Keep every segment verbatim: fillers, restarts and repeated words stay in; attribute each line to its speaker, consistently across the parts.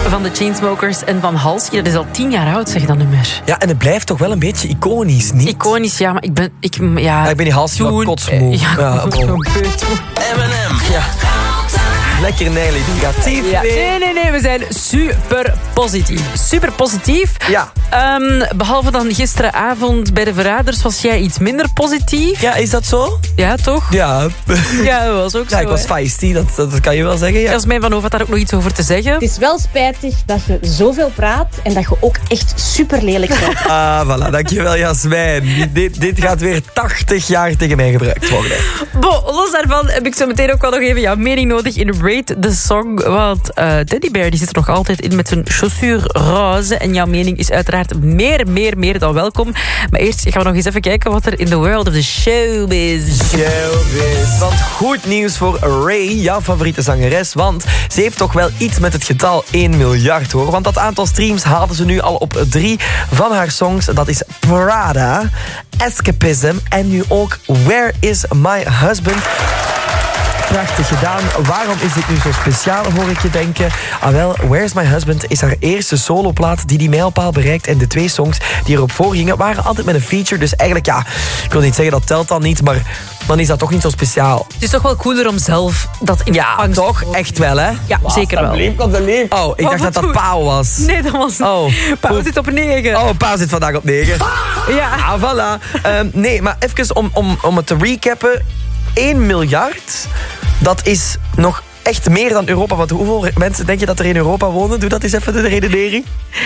Speaker 1: van de Chainsmokers en van Halsey. Dat is al tien jaar oud, zeg dat nummer.
Speaker 2: Ja, en het blijft toch wel een beetje iconisch, niet?
Speaker 1: Iconisch, ja, maar ik ben... Ik, ja,
Speaker 2: ja, ik ben die Halsey wel kotsmoe.
Speaker 1: Ja,
Speaker 2: ja,
Speaker 1: oh.
Speaker 2: M en M. Ja. Lekker negatief.
Speaker 1: Ja. Nee, nee, nee, we zijn super positief. Super positief.
Speaker 2: Ja.
Speaker 1: Um, behalve dan gisteravond bij de Verraders was jij iets minder positief.
Speaker 2: Ja, is dat zo?
Speaker 1: Ja, toch?
Speaker 2: Ja.
Speaker 1: Ja, dat was ook
Speaker 2: ja,
Speaker 1: zo.
Speaker 2: ik was feisty, dat, dat kan je wel zeggen. Ja.
Speaker 1: Jasmijn van Hoof had daar ook nog iets over te zeggen.
Speaker 3: Het is wel spijtig dat je zoveel praat en dat je ook echt super lelijk bent.
Speaker 2: Ah, voilà, dankjewel Jasmijn. Dit, dit gaat weer tachtig jaar tegen mij gebruikt worden.
Speaker 1: Bon, los daarvan heb ik zo meteen ook wel nog even jouw mening nodig in Rate the Song. Want uh, Teddy Bear die zit er nog altijd in met zijn chaussure roze. En jouw mening is uiteraard meer, meer, meer dan welkom. Maar eerst gaan we nog eens even kijken wat er in the world of the showbiz.
Speaker 2: Showbiz. Want goed nieuws voor Ray, jouw favoriete zangeres. Want ze heeft toch wel iets met het getal één miljard, hoor. Want dat aantal streams haalden ze nu al op drie van haar songs. Dat is Prada, Escapism en nu ook Where is My Husband. Prachtig gedaan. Waarom is dit nu zo speciaal, hoor ik je denken? Ah wel, Where's My Husband is haar eerste soloplaat die die mijlpaal bereikt. En de twee songs die erop voorgingen waren altijd met een feature. Dus eigenlijk, ja, ik wil niet zeggen dat telt dan niet, maar dan is dat toch niet zo speciaal.
Speaker 1: Het is toch wel cooler om zelf dat in
Speaker 2: Ja, toch? Echt wel, hè?
Speaker 1: Ja, wow, zeker wel.
Speaker 2: Lief, komt lief. Oh, ik
Speaker 1: oh,
Speaker 2: dacht dat dat Pauw was.
Speaker 1: Nee, dat was...
Speaker 2: Oh.
Speaker 1: Pauw zit op negen.
Speaker 2: Oh, Pauw zit vandaag op negen.
Speaker 1: Ja.
Speaker 2: Ah, voilà. Um, nee, maar even om, om, om het te recappen. één miljard, dat is nog echt meer dan Europa. Want hoeveel mensen denk je dat er in Europa wonen? Doe dat eens even de redenering.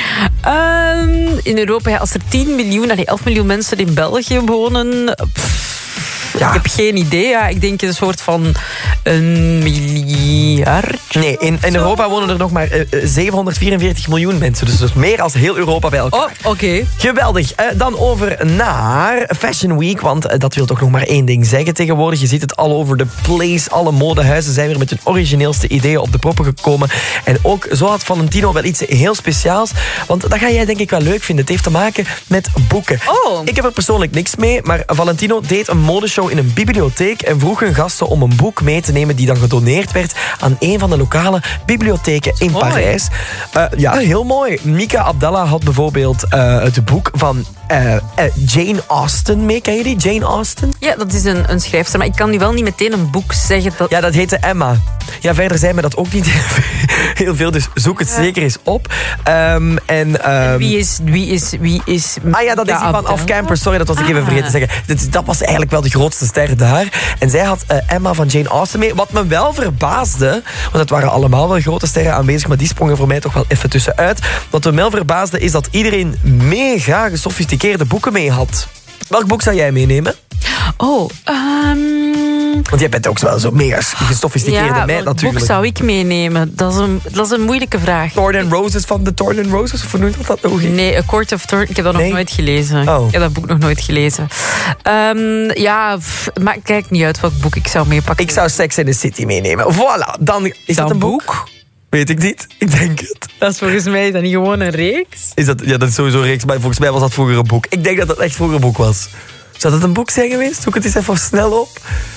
Speaker 1: Um, in Europa, ja, als er tien miljoen, nee, elf miljoen mensen in België wonen... Pff, ja. Ik heb geen idee. Ja. Ik denk een soort van een miljard.
Speaker 2: Nee, in, in Europa wonen er nog maar uh, zevenhonderdvierenveertig miljoen mensen. Dus dat is meer dan heel Europa bij elkaar.
Speaker 1: Oh, oké. Okay.
Speaker 2: Geweldig. Uh, dan over naar Fashion Week. Want uh, dat wil toch nog maar één ding zeggen tegenwoordig. Je ziet het all over the place. Alle modehuizen zijn weer met hun origineelste ideeën op de proppen gekomen. En ook zo had Valentino wel iets heel speciaals. Want dat ga jij denk ik wel leuk vinden. Het heeft te maken met boeken.
Speaker 1: Oh.
Speaker 2: Ik heb er persoonlijk niks mee. Maar Valentino deed een modeshow in een bibliotheek en vroeg hun gasten om een boek mee te nemen die dan gedoneerd werd aan een van de lokale bibliotheken in mooi. Parijs. Uh, ja, heel mooi. Mika Abdallah had bijvoorbeeld uh, het boek van uh, uh, Jane Austen mee. Ken je die? Jane Austen?
Speaker 1: Ja, dat is een, een schrijfster, maar ik kan nu wel niet meteen een boek zeggen. Dat...
Speaker 2: Ja, dat heette Emma. Ja, verder zijn we dat ook niet heel veel, dus zoek het ja. zeker eens op. Um, en, um...
Speaker 1: en wie is... Wie is, wie is
Speaker 2: ah ja, dat is die van Off-Campers. Sorry, dat was ik ah. even vergeten te zeggen. Dat, dat was eigenlijk wel de grootste ster daar. En zij had uh, Emma van Jane Austen mee. Wat me wel verbaasde, want het waren allemaal wel grote sterren aanwezig, maar die sprongen voor mij toch wel even tussenuit. Wat me wel verbaasde is dat iedereen mega gesofisticeerde boeken mee had. Welk boek zou jij meenemen?
Speaker 1: Oh, um...
Speaker 2: Want jij bent ook wel zo mega gesofisticeerde
Speaker 1: ja,
Speaker 2: meid natuurlijk.
Speaker 1: Welk boek zou ik meenemen? Dat is een, dat is een moeilijke vraag.
Speaker 2: Thorn and Roses van de Thorn and Roses? Of hoe noemt dat nog?
Speaker 1: Nee, A Court of Thorn. Ik heb dat nee? nog nooit gelezen.
Speaker 2: Oh.
Speaker 1: Ik heb dat boek nog nooit gelezen. Um, ja, pff, maakt kijk niet uit welk boek ik zou meepakken.
Speaker 2: Ik zou Sex in the City meenemen. Voilà, dan is dat, dat een boek? boek? Weet ik niet. Ik denk het.
Speaker 1: Dat is volgens mij dan niet gewoon een reeks.
Speaker 2: Is dat, ja, dat is sowieso een reeks, maar volgens mij was dat vroeger een boek. Ik denk dat dat echt vroeger een boek was. Zou dat een boek zijn geweest? Zoek het eens even snel op.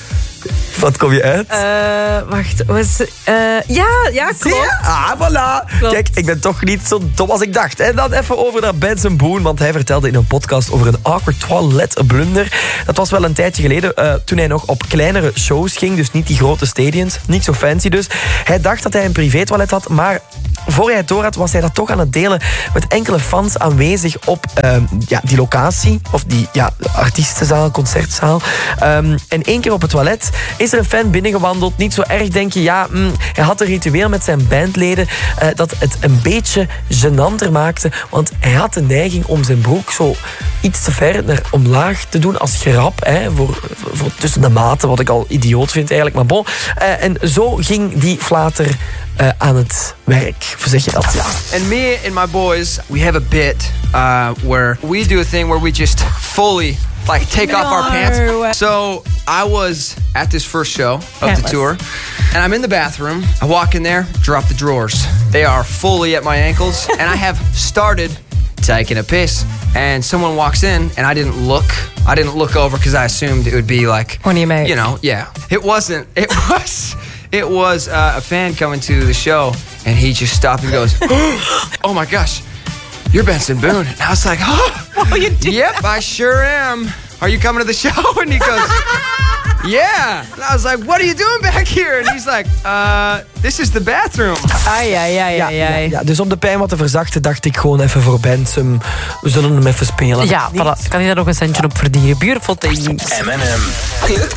Speaker 2: Wat kom je uit?
Speaker 1: Uh, wacht, was... Uh, ja, ja, klopt.
Speaker 2: Ah, voilà. Klopt. Kijk, ik ben toch niet zo dom als ik dacht. En dan even over naar Benson Boone, want hij vertelde in een podcast over een awkward toilet blunder. Dat was wel een tijdje geleden, uh, toen hij nog op kleinere shows ging, dus niet die grote stadions, niet zo fancy dus. Hij dacht dat hij een privétoilet had, maar voor hij het door had, was hij dat toch aan het delen met enkele fans aanwezig op uh, ja, die locatie, of die ja, artiestenzaal, concertzaal. Um, en één keer op het toilet is er een fan binnengewandeld. Niet zo erg, denk je. Ja, mm, hij had een ritueel met zijn bandleden uh, dat het een beetje gênanter maakte. Want hij had de neiging om zijn broek zo iets te ver naar omlaag te doen als grap. Hè, voor, voor tussen de maten, wat ik al idioot vind eigenlijk. Maar bon. Uh, en zo ging die flater uh, aan het werk. Hoe zeg je dat? Ja.
Speaker 4: And me and my boys, we have a bit uh, where we do a thing where we just fully like take no. off our pants. So I was at this first show of Pantless. the tour, and I'm in the bathroom. I walk in there, drop the drawers. They are fully at my ankles, and I have started taking a piss. And someone walks in, and I didn't look. I didn't look over because I assumed it would be like,
Speaker 1: Honey, mate.
Speaker 4: you know, yeah. It wasn't. It was. It was uh, a fan coming to the show, and he just stopped and goes, "Oh my gosh, you're Benson Boone." And I was like, "Oh,
Speaker 1: Oh, you did
Speaker 4: yep, I sure am. Are you coming to the show?" And he goes, "Yeah." And I was like, "What are you doing back here?" And he's like, uh, "This is the bathroom."
Speaker 1: Ai, ai, ai,
Speaker 2: Ja,
Speaker 1: ai,
Speaker 2: ja,
Speaker 1: ai.
Speaker 2: ja, dus om de pijn wat te verzachten dacht ik gewoon even voor Benson. We zullen hem even spelen.
Speaker 1: Ja, voilà. Kan hij daar nog een centje op verdienen? Beautiful things.
Speaker 5: M en M. Club